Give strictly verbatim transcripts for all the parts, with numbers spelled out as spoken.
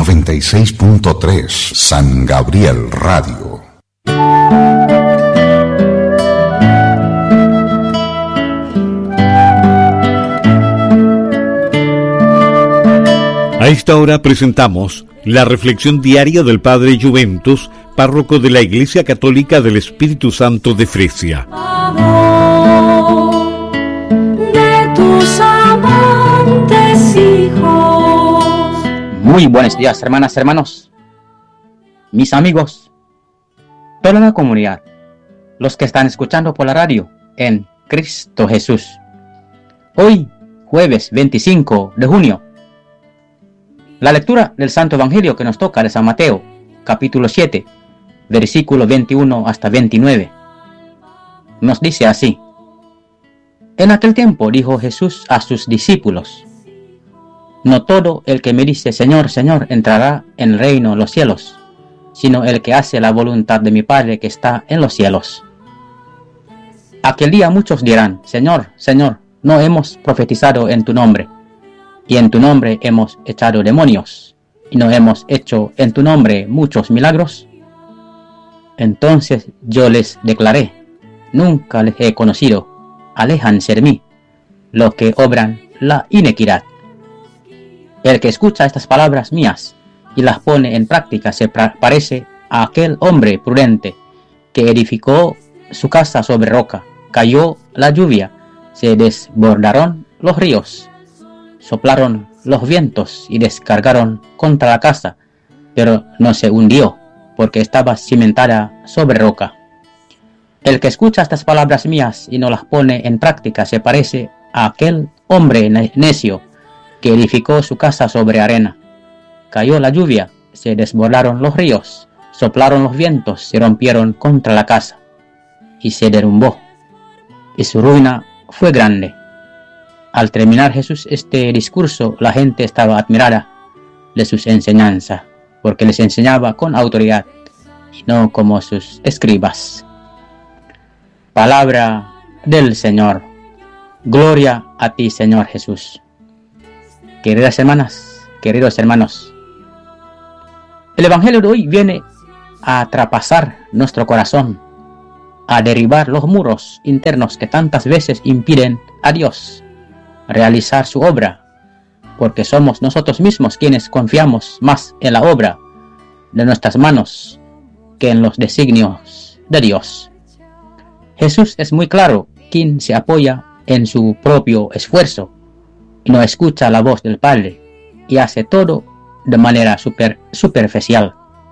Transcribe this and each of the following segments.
noventa y seis punto tres San Gabriel Radio. A esta hora presentamos la reflexión diaria del Padre Juventus, párroco de la Iglesia Católica del Espíritu Santo de Fresia. Amor de tus amantes hijos. Muy buenos días, hermanas, hermanos, mis amigos, toda la comunidad, los que están escuchando por la radio en Cristo Jesús. Hoy, jueves veinticinco de junio, la lectura del Santo Evangelio que nos toca de San Mateo, capítulo siete, versículo veintiuno hasta veintinueve, nos dice así: En aquel tiempo dijo Jesús a sus discípulos: No todo el que me dice Señor, Señor, entrará en el reino de los cielos, sino el que hace la voluntad de mi Padre que está en los cielos. Aquel día muchos dirán: Señor, Señor, no hemos profetizado en tu nombre, y en tu nombre hemos echado demonios, y no hemos hecho en tu nombre muchos milagros. Entonces yo les declaré: Nunca les he conocido, aléjanse de mí, los que obran la iniquidad. El que escucha estas palabras mías y las pone en práctica se parece a aquel hombre prudente que edificó su casa sobre roca. Cayó la lluvia, se desbordaron los ríos, soplaron los vientos y descargaron contra la casa, pero no se hundió, porque estaba cimentada sobre roca. El que escucha estas palabras mías y no las pone en práctica se parece a aquel hombre necio que edificó su casa sobre arena. Cayó la lluvia, se desbordaron los ríos, soplaron los vientos, se rompieron contra la casa, y se derrumbó, y su ruina fue grande. Al terminar Jesús este discurso, la gente estaba admirada de sus enseñanzas, porque les enseñaba con autoridad y no como sus escribas. Palabra del Señor. Gloria a ti, Señor Jesús. Queridas hermanas, queridos hermanos, el Evangelio de hoy viene a traspasar nuestro corazón, a derribar los muros internos que tantas veces impiden a Dios realizar su obra, porque somos nosotros mismos quienes confiamos más en la obra de nuestras manos que en los designios de Dios. Jesús es muy claro quien se apoya en su propio esfuerzo y no escucha la voz del Padre y hace todo de manera super, superficial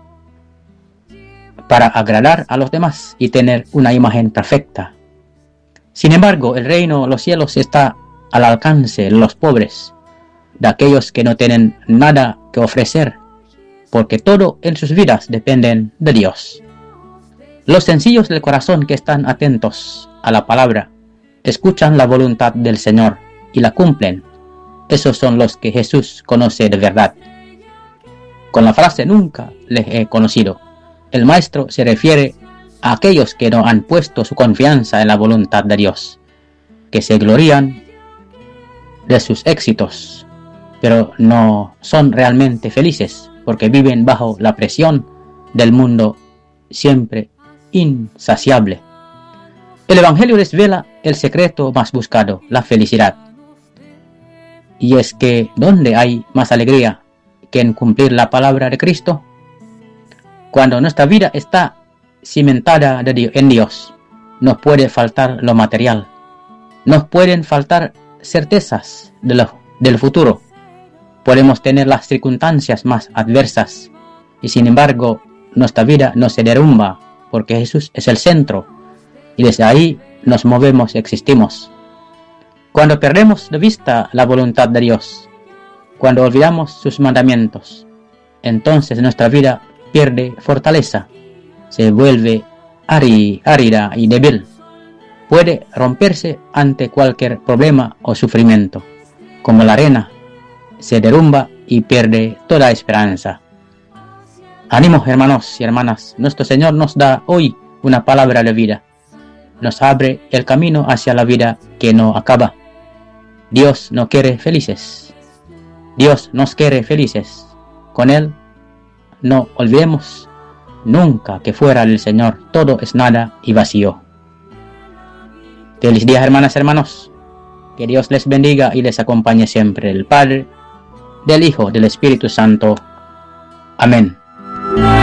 para agradar a los demás y tener una imagen perfecta. Sin embargo, el reino de los cielos está al alcance de los pobres, de aquellos que no tienen nada que ofrecer, porque todo en sus vidas dependen de Dios. Los sencillos del corazón que están atentos a la palabra, escuchan la voluntad del Señor y la cumplen, esos son los que Jesús conoce de verdad. Con la frase nunca les he conocido, el Maestro se refiere a aquellos que no han puesto su confianza en la voluntad de Dios, que se glorían de sus éxitos, pero no son realmente felices porque viven bajo la presión del mundo siempre insaciable. El Evangelio desvela el secreto más buscado, la felicidad. Y es que ¿dónde hay más alegría que en cumplir la palabra de Cristo? Cuando nuestra vida está cimentada en Dios, nos puede faltar lo material, nos pueden faltar certezas de lo, del futuro, podemos tener las circunstancias más adversas y sin embargo nuestra vida no se derrumba porque Jesús es el centro y desde ahí nos movemos y existimos. Cuando perdemos de vista la voluntad de Dios, cuando olvidamos sus mandamientos, entonces nuestra vida pierde fortaleza, se vuelve árida y débil. Puede romperse ante cualquier problema o sufrimiento. Como la arena, se derrumba y pierde toda esperanza. Ánimo, hermanos y hermanas, nuestro Señor nos da hoy una palabra de vida. Nos abre el camino hacia la vida que no acaba. Dios nos quiere felices. Dios nos quiere felices. Con Él no olvidemos nunca que fuera del Señor todo es nada y vacío. Feliz día, hermanas, hermanos. Que Dios les bendiga y les acompañe siempre, del Padre, del Hijo, del Espíritu Santo. Amén.